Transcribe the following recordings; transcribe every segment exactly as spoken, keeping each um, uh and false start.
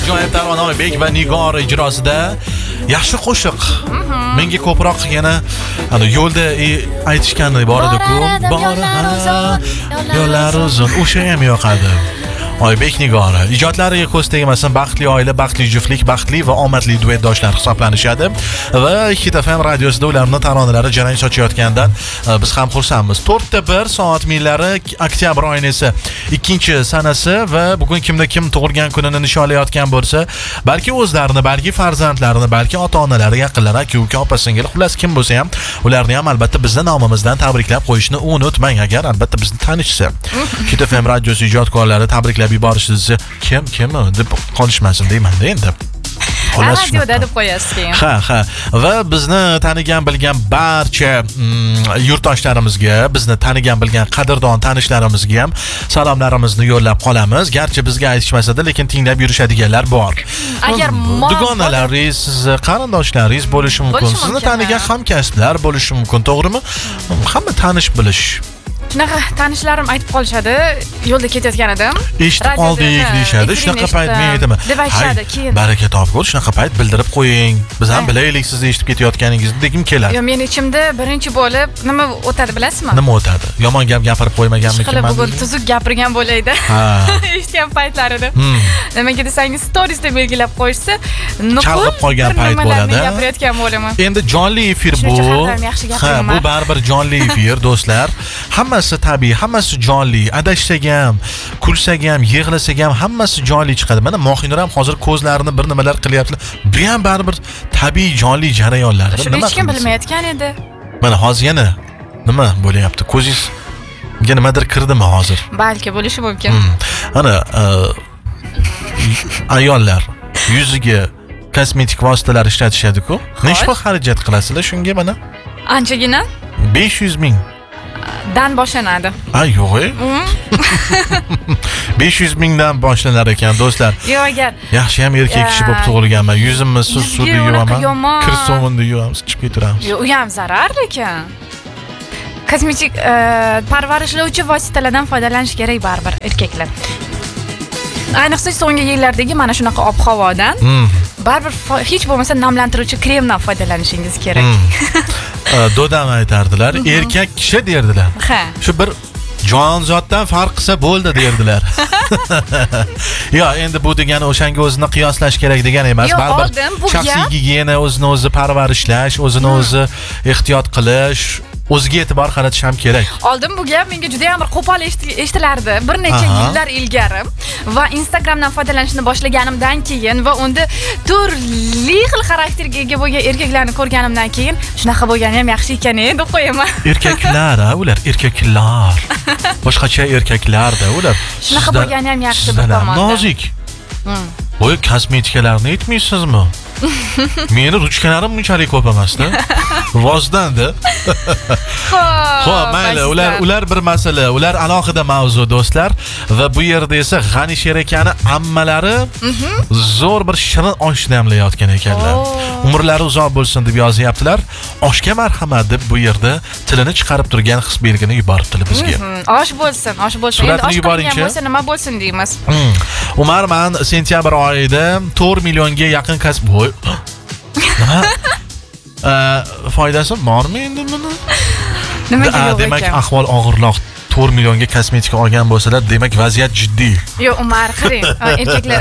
ajoyib Tarvon Oybek va Nigor ijrosida yaxshi qo'shiq. Menga ko'proq yana ana yo'lda aytishgani bor edi-ku. Yo'llar uzun. O'sha ham yoqadi. Oybek Nigora ijodlariga ko'z tegmasin, baxtli oila, baxtli juftlik, baxtli va omadli duetdoshlar hisoblanishadi va Hit F M radiosida ularning taronalari jarang sochayotgandan biz ham xursandmiz. to'rtda bir soat millari oktyabr oyining esa ikkinchi sanasi va bugun kimda kim tug'ilgan kunini nishonlayotgan bo'lsa, balki o'zlarini, balki farzandlarini, balki ota-onalari, yaqinlari, aka-uka, opa-singil, xullas kim bo'lsa ham ularni ham albatta bizning nomimizdan tabriklab qo'yishni unutmang. Agar albatta bizni tanishsa, Hit F M radiosi ijodkorlari tabriklab yuborishingizni kim kim deb qolishmasin deyman-da endi. Radioda deb qo'yasiz keyin. Ha, ha. Va bizni tanigan bilgan barcha yurtdoshlarimizga, bizni tanigan bilgan qadrdon tanishlarimizga ham salomlarimizni yo'llab qolamiz. Garchi bizga aytishmasa-da, lekin tinglab yurishadiganlar bor. Agar dugonalaringiz, qarindoshlaringiz bo'lishi mumkin. Sizni tanigan hamkasblar bo'lishi mumkin, to'g'rimi? Hamma tanish bilish. Shunaqa tanishlarim aytib qolishadi, yo'lda ketayotgan edim. Eshitib qoldik deyishadi. Shunaqa payt men aytaman. Deb aytishadi keyin. Baraka topgur, shunaqa payt bildirib qo'ying. Biz ham bilaylik siz eshitib ketayotganingizni degim keladi. Yo, men ichimda birinchi bo'lib nima o'tadi bilasizmi? Nima o'tadi? Yomon gap gapirib qo'ymaganmikin men. Bugun tuzuk gapirgan bo'laydi. Ha. Eshitgan paytlar edi. Nimaga desangiz, storiesda belgilab qo'yishsa, chalg'ib qolgan payt bo'ladi. Gapirayotgan bo'laman. Endi jonli efir bu. Ha, bu baribir jonli efir, do'stlar. Hammasi tabiiy, hammasi jonli. Adashsak ham, kulsak ham, yig'lasak ham hammasi jonli chiqadi. Mana Mohinur ham hozir ko'zlarini bir nimalar qilyapti. Bu ham baribir tabiiy jonli jarayonlar. Shuni hech kim bilmayotgan edi. Mana hozir yana nima bo'layapti? Ko'zingizga nimadir kirdimi hozir? Balki bo'lishi mumkin. Ana ayollar yuziga kosmetik vositalar ishlatishadi-ku. Nechta xarajat qilasizlar shunga mana? Anchagina? besh yuz ming dan boshlanadi. Ay, yo'q-e. besh yuz mingdan boshlanar ekan, do'stlar. Yo'q, agar yaxshi ham erkak kishi bo'lib tug'ilganman. Yuzimni suv suvda yuvaman. Kir sovunda yuvamiz, chiqib ketiramiz. Yo'q, u ham zarar lekin. Kosmetik parvarishlovchi vositalardan foydalanish kerak baribir erkaklar. Ayniqsa so'nggi yillardagi mana shunaqa ob-havodan baribir hech bo'lmasa namlantiruvchi kremdan foydalanishingiz kerak. Dodam aytardilar, erkak kishi derdilar. Ha. Shu bir jonzotdan farq qilsa bo'ldi derdilar. Yo, endi bu degani o'shanga o'zini qiyoslash kerak degani emas. Baribir shaxsiy gigiyena, o'zini o'zi parvarishlash, o'zini o'zi ehtiyot qilish, o'ziga e'tibor qaratish ham kerak. Oldin bu gap menga juda ham bir qo'pol eshitilardi bir necha yillar ilgari va Instagramdan foydalanishni boshlaganimdan keyin va unda turli xil xarakterga ega bo'lgan erkaklarni ko'rganimdan keyin shunaqa bo'lgani ham yaxshi ekan-e deb qo'yaman. Erkaklar, ha, ular erkaklar. Boshqacha erkaklar-da ular. Shunaqa bo'lgani ham yaxshi bir tomondan. Nozik. Voy, kosmetikalarni aytmaysizmi? Meni ruchkalarim bunchalik ko'p emas-da. Rostdan-da. Xo'p, mayli, ular ular bir masala, ular alohida mavzu, do'stlar. Va bu yerda esa G'ani Sherakani ammalari zo'r bir shirin osh damlayotgan ekanlar. Umrlari uzoq bo'lsin deb yozyaptilar. Oshga marhamat deb bu yerda tilini chiqarib turgan his belgini yuboribdilar bizga. Osh bo'lsin, osh bo'lsin. Endi osh qilgan bo'lsa nima bo'lsin deymiz. Umar, men sentyabr oyida to'rt millionga yaqin kasb bo'y. Nima? Foydasi bormi endi buni? Nimaga yo'q ekan? Demak, ahvol og'irroq. to'rt millionga kosmetika olgan bo'lsalar, demak vaziyat jiddiy. Yo'q, Umar, qarang, erkaklar.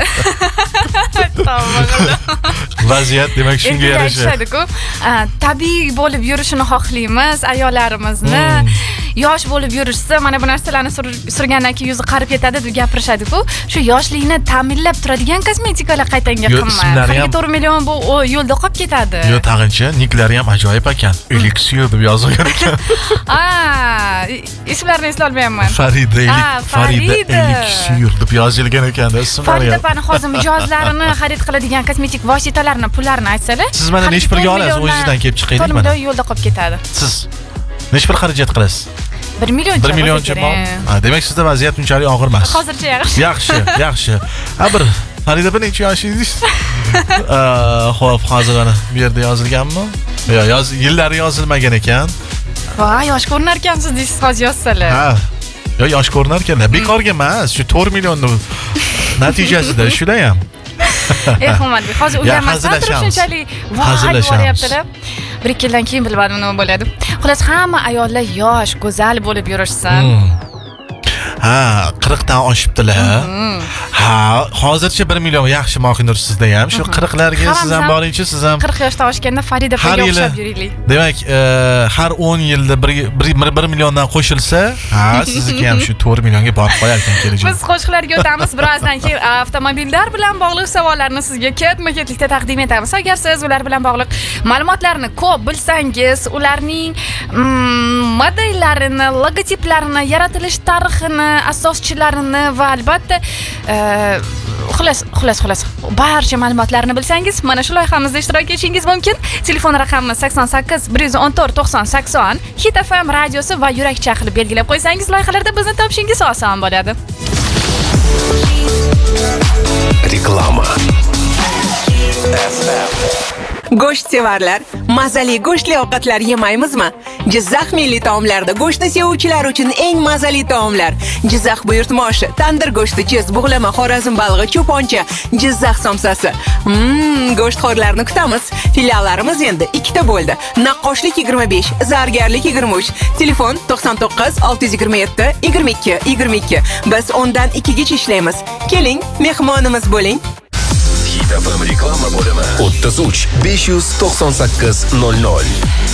Vaziyat demak shunga yarasha. Tabiiy bo'lib yurishini xohlaymiz ayollarimizni. Yosh bo'lib yurishsa, mana bu narsalarni surgandan keyin yuzi qarib ketadi deb gapirishadi-ku. Shu yoshlikni ta'minlab turadigan kosmetikalar qaytanga qimmat. to'rt million bu yo'lda qolib ketadi. Yo, tag'incha niklari ham ajoyib ekan. Elixir deb yozilgan ekan. A, ismlarini eslolmayapman. Farida, Farida Elixir deb yozilgan ekan-da ismlari. Farida pani hozir mijozlarini xarid qiladigan kosmetik vositalarni pullarini aytsalar, siz mana nech pulga olasiz o'zingizdan kelib chiqaylik mana. to'rt million yo'lda qolib ketadi. Siz nech pul xarajat qilasiz? bir million. bir millioncha bor. Ha, demak sizda vaziyat unchalik og'ir emas. Hozircha yaxshi. Yaxshi, yaxshi. Ha, bir Farida bir necha yoshingiz? Xo'p, hozir mana bu yerda yozilganmi? Yo'q, yoz yillari yozilmagan ekan. Voy, yosh ko'rinar ekansiz deysiz hozir yozsalar. Ha. Yo, yosh ko'rinar ekan. Bekorga emas, shu to'rt millionning natijasida shuda ham. Eh, Humadbek, hozir uylanmasdan turib shunchalik voy bo'lyapti-da. Bir ikki yildan keyin bilmadim nima bo'ladi. Xullas, hamma ayollar yosh, go'zal bo'lib yurishsin. Ha, qirqdan oshibdilar. Ha, hozircha bir million yaxshi mohinur sizda ham. Shu qirqlarga siz ham boringchi, siz ham qirq yoshdan oshganda Farida opaga o'xshab yuraylik. Demak, har o'n yilda bir milliondan qo'shilsa, ha, sizniki ham shu to'rt millionga borib qo'yar ekan kelajak. Biz qo'shiqlarga o'tamiz. Birozdan keyin avtomobillar bilan bog'liq savollarni sizga ketma-ketlikda taqdim etamiz. Agar siz ular bilan bog'liq ma'lumotlarni ko'p bilsangiz, ularning modellarini, logotiplarini, yaratilish tarixini, asoschilarini va albatta xullas xullas xullas barcha ma'lumotlarni bilsangiz, mana shu loyihamizda ishtirok etishingiz mumkin. Telefon raqamimiz sakson sakkiz bir yuz o'n to'rt to'qson sakson. Hit F M radiosi va yurakcha qilib belgilab qo'ysangiz, loyihalarda bizni topishingiz oson bo'ladi. Reklama. Go'sht sevarlar, mazali go'shtli ovqatlar yemaymizmi? Jizzax milliy taomlarida go'shtni sevuvchilar uchun eng mazali taomlar. Jizzax buyurtmoshi, tandir go'shti, chiz, bug'lama, xorazm balg'i, cho'poncha, Jizzax somsasi. Mmm, go'shtxo'rlarni kutamiz. Filiallarimiz endi ikkita bo'ldi. Naqqoshlik yigirma besh, zargarlik yigirma uch, telefon to'qson to'qqiz olti yuz yigirma yetti yigirma ikki yigirma ikki. Biz o'ndan ikkigacha ishlaymiz. Keling, mehmonimiz bo'ling. Hit F M reklama bo'limi o'ttiz uch besh yuz to'qson sakkiz nol nol.